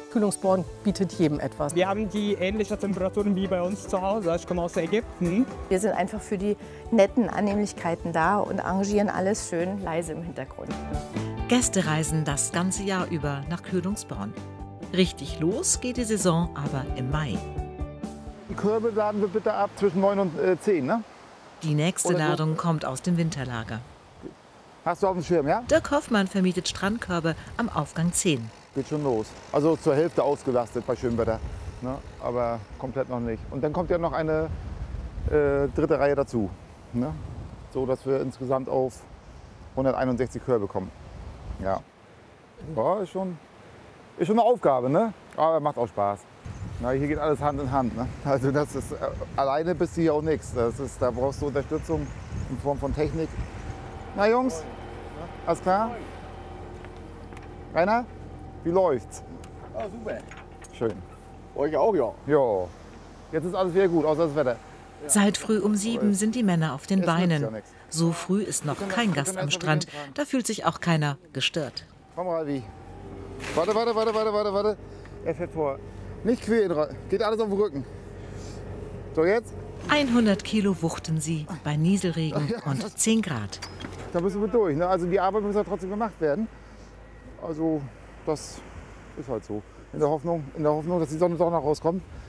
Kühlungsborn bietet jedem etwas. Wir haben die ähnliche Temperaturen wie bei uns zu Hause. Ich komme aus Ägypten. Wir sind einfach für die netten Annehmlichkeiten da und arrangieren alles schön leise im Hintergrund. Gäste reisen das ganze Jahr über nach Kühlungsborn. Richtig los geht die Saison aber im Mai. Die Körbe laden wir bitte ab zwischen 9 und 10, ne? Die nächste Ladung kommt aus dem Winterlager. Hast du auf dem Schirm, ja? Dirk Hoffmann vermietet Strandkörbe am Aufgang 10. Geht schon los. Also zur Hälfte ausgelastet bei schönem Wetter, ne? Aber komplett noch nicht. Und dann kommt ja noch eine dritte Reihe dazu, ne? So dass wir insgesamt auf 161 Körbe kommen. Ja, ja ist schon eine Aufgabe, ne? Aber macht auch Spaß. Na, hier geht alles Hand in Hand, ne? Also das ist, alleine bist du hier auch nichts. Da brauchst du Unterstützung in Form von Technik. Na Jungs, alles klar? Rainer, wie läuft's? Ah, super. Schön. Euch auch, ja. Ja, jetzt ist alles wieder gut, außer das Wetter. Seit früh um 7 sind die Männer auf den Es nützt ja Beinen. nichts. So früh ist noch kein Gast am Strand. Da fühlt sich auch keiner gestört. Komm mal, wie? Warte. Er fährt vor. Nicht quälen, geht alles auf den Rücken. So, jetzt? 100 Kilo wuchten sie bei Nieselregen und 10 Grad. Da müssen wir durch. Ne? Also die Arbeit muss ja trotzdem gemacht werden. Also das ist halt so. In der Hoffnung, dass die Sonne doch noch rauskommt.